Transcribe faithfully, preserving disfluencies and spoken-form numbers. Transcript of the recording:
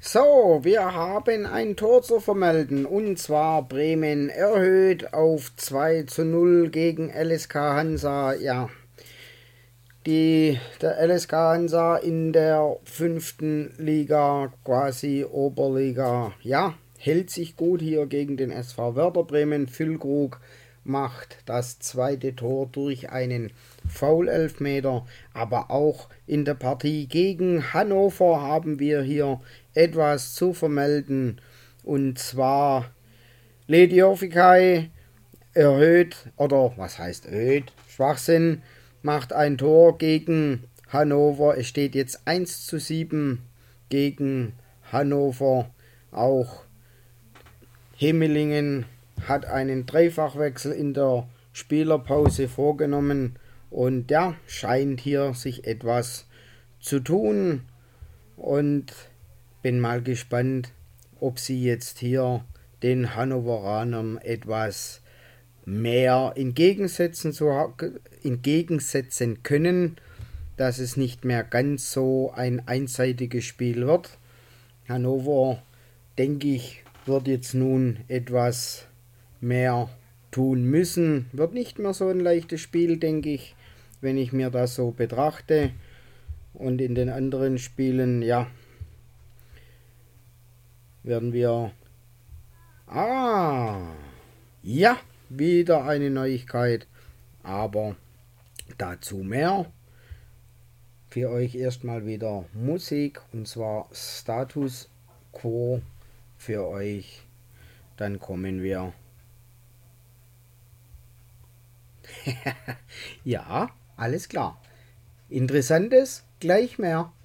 So, wir haben ein Tor zu vermelden und zwar Bremen erhöht auf zwei zu null gegen L S K Hansa. Ja, die, der L S K Hansa in der fünften Liga, quasi Oberliga, ja, hält sich gut hier gegen den S V Werder Bremen. Füllkrug macht das zweite Tor durch einen Foul-Elfmeter, aber auch in der Partie gegen Hannover haben wir hier etwas zu vermelden, und zwar Ledi Jovikai erhöht, oder was heißt erhöht, Schwachsinn, macht ein Tor gegen Hannover. Es steht jetzt eins zu sieben gegen Hannover. Auch Hemmelingen hat einen Dreifachwechsel in der Spielerpause vorgenommen und ja, scheint hier sich etwas zu tun, und bin mal gespannt, ob sie jetzt hier den Hannoveranern etwas mehr entgegensetzen, zu, entgegensetzen können, dass es nicht mehr ganz so ein einseitiges Spiel wird. Hannover, denke ich, wird jetzt nun etwas mehr tun müssen. Wird nicht mehr so ein leichtes Spiel, denke ich, wenn ich mir das so betrachte. Und in den anderen Spielen, ja, werden wir... Ah, ja, wieder eine Neuigkeit, aber dazu mehr. Für euch erstmal wieder Musik, und zwar Status Quo für euch. Dann kommen wir. Ja, alles klar. Interessantes, gleich mehr.